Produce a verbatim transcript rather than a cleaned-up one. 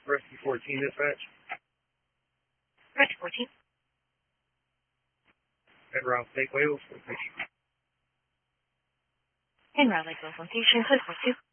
Rescue fourteen dispatch. Rescue fourteen. At Route Lake Wales location. En route Lake Wales location, code four two.